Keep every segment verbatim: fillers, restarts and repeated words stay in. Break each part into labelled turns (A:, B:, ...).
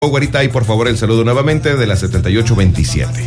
A: Güerita, ahí por favor el saludo nuevamente de la setenta y ocho veintisiete.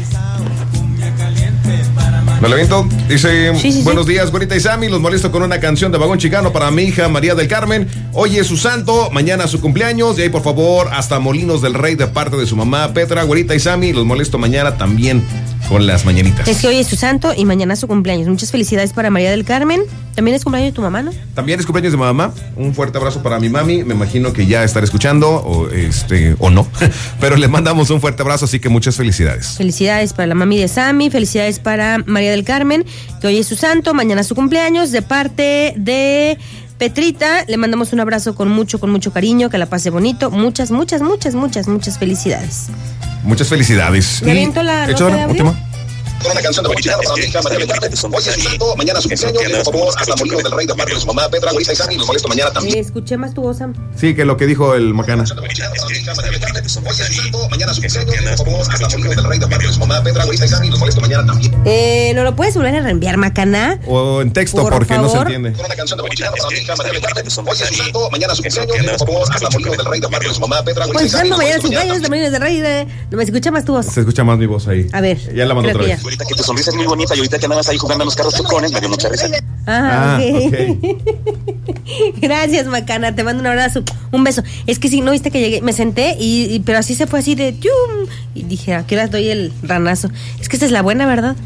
A: ¿Me lo aviento? Dice, sí, sí, buenos sí. días, Güerita y Sammy, los molesto con una canción de Vagón Chicano para mi hija María del Carmen. Hoy es su santo, mañana su cumpleaños, y ahí por favor hasta Molinos del Rey de parte de su mamá Petra. Güerita y Sammy, los molesto mañana también con las mañanitas.
B: Es que hoy es su santo y mañana su cumpleaños. Muchas felicidades para María del Carmen. También es cumpleaños de tu mamá, ¿no?
A: También es cumpleaños de mi mamá. Un fuerte abrazo para mi mami. Me imagino que ya estará escuchando o este o no, pero le mandamos un fuerte abrazo, así que muchas felicidades.
B: Felicidades para la mami de Sammy, felicidades para María del Carmen, que hoy es su santo, mañana su cumpleaños, de parte de Petrita. Le mandamos un abrazo con mucho, con mucho cariño, que la pase bonito. Muchas, muchas, muchas, muchas, muchas felicidades.
A: Muchas felicidades.
B: ¿Me aviento la nota de audio?
A: Última.
C: Una canción de Vagón Chicano para mi hija María del Carmen. Hoy es su santo, mañana su cumpleaños, y por favor hasta Molinos del Rey de parte de su mamá Petra. Güerita y Sammy, los molesto mañana también.
B: Eh, escuché más tu voz, Sam.
A: Sí, que lo que dijo el Macana.
C: Hoy es su santo, mañana su cumpleaños, y por favor hasta Molinos del Rey de parte de su mamá Petra. Güerita y Sammy, los molesto mañana también.
B: Eh, ¿no lo puedes volver a reenviar, Macana?
A: O en texto,
B: por
A: porque
B: favor.
A: no se entiende.
C: Una canción de Vagón Chicano para mi hija María del Carmen. Hoy es su santo, mañana su cumpleaños, y por favor hasta Molinos del Rey de parte de su mamá Petra.
B: Pues santo, mañana su cumpleaños de Molinos del Rey. De... No me escucha más tu voz.
A: Se escucha más mi voz ahí.
B: A ver.
A: Ya la mando otra vez.
C: Ahorita que tu sonrisa es muy bonita y ahorita que andabas ahí jugando a los carros chocones, me dio mucha risa.
B: Ah,
A: ah
B: ok.
A: okay.
B: Gracias, Macana, te mando un abrazo, un beso. Es que si no viste que llegué, me senté y, y pero así se fue así de ¡tum! Y dije, ¿a qué hora doy el ranazo? Es que esta es la buena, ¿verdad?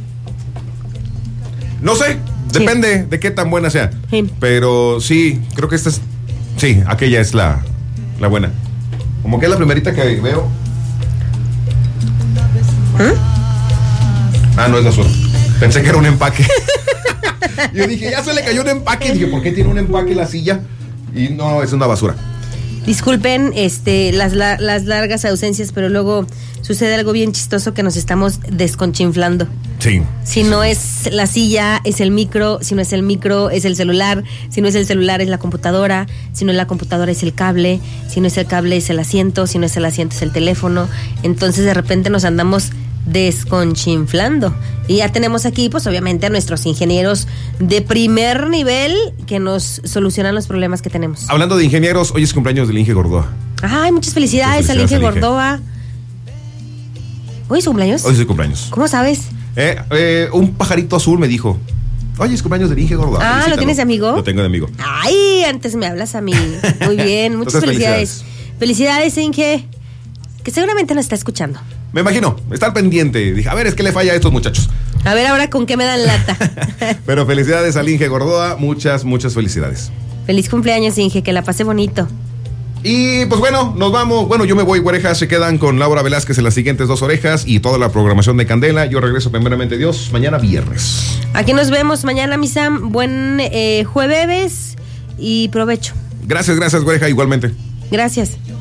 A: No sé, depende sí. de qué tan buena sea. Sí. Pero sí, creo que esta es, sí, aquella es la, la buena. Como que es la primerita que veo. ¿Eh? Ah, no es la azul. Pensé que era un empaque. Yo dije, ya se le cayó un empaque. Y dije, ¿por qué tiene un empaque la silla? Y no, es una basura.
B: Disculpen este, las, la, las largas ausencias, pero luego sucede algo bien chistoso que nos estamos desconchinflando.
A: Sí.
B: Si no es la silla, es el micro. Si no es el micro, es el celular. Si no es el celular, es la computadora. Si no es la computadora, es el cable. Si no es el cable, es el asiento. Si no es el asiento, es el teléfono. Entonces, de repente nos andamos desconchinflando. Y ya tenemos aquí, pues obviamente, a nuestros ingenieros de primer nivel que nos solucionan los problemas que tenemos.
A: Hablando de ingenieros, hoy es cumpleaños del Inge Gordoa.
B: Ay, muchas felicidades, muchas felicidades al Inge Gordoa. ¿Hoy es su cumpleaños?
A: Hoy es su cumpleaños.
B: ¿Cómo sabes?
A: Eh, eh, un pajarito azul me dijo, oye, es cumpleaños del Inge Gordoa.
B: Ah,
A: Felicítalo.
B: ¿lo tienes de amigo?
A: Lo tengo de amigo.
B: Ay, antes me hablas a mí. Muy bien, muchas
A: Entonces,
B: felicidades. Felicidades, Inge, que seguramente nos está escuchando.
A: Me imagino, está al pendiente. Dije, a ver, es que le falla a estos muchachos.
B: A ver ahora con qué me dan lata.
A: Pero felicidades al Inge Gordoa, muchas, muchas felicidades.
B: Feliz cumpleaños, Inge, que la pase bonito.
A: Y pues bueno, nos vamos. Bueno, yo me voy, güerejas, se quedan con Laura Velázquez en las siguientes dos orejas y toda la programación de Candela. Yo regreso primeramente Dios, mañana viernes.
B: Aquí nos vemos mañana, mi Sam. Buen eh, jueves y provecho.
A: Gracias, gracias, güereja, igualmente.
B: Gracias.